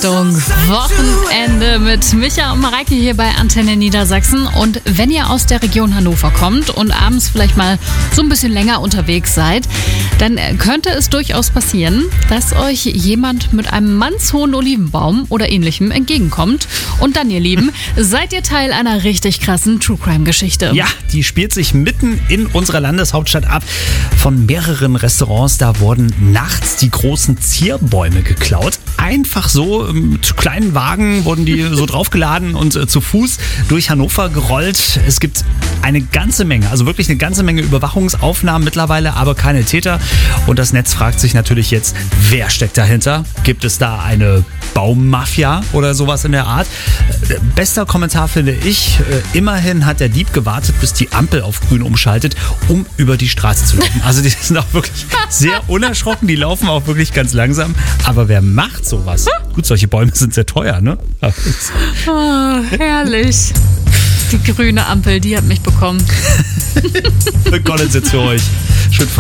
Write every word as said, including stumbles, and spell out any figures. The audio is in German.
Achtung, Wochenende mit Micha und Mareike hier bei Antenne Niedersachsen. Und wenn ihr aus der Region Hannover kommt und abends vielleicht mal so ein bisschen länger unterwegs seid, dann könnte es durchaus passieren, dass euch jemand mit einem mannshohen Olivenbaum oder ähnlichem entgegenkommt. Und dann, ihr Lieben, seid ihr Teil einer richtig krassen True-Crime-Geschichte. Ja, die spielt sich mitten in unserer Landeshauptstadt ab. Von mehreren Restaurants, da wurden nachts die großen Zierbäume geklaut. Einfach so, mit kleinen Wagen wurden die so draufgeladen und äh, zu Fuß durch Hannover gerollt. Es gibt eine ganze Menge, also wirklich eine ganze Menge Überwachungsaufnahmen mittlerweile, aber keine Täter. Und das Netz fragt sich natürlich jetzt, wer steckt dahinter? Gibt es da eine Baummafia oder sowas in der Art? Bester Kommentar finde ich, äh, immerhin hat der Dieb gewartet, bis die Ampel auf grün umschaltet, um über die Straße zu laufen. Also die sind auch wirklich sehr unerschrocken, die laufen auch wirklich ganz langsam. Aber wer macht sowas? Gut, solche Bäume sind sehr teuer, ne? Oh, herrlich. Die grüne Ampel, die hat mich bekommen. Collins jetzt für euch. Schön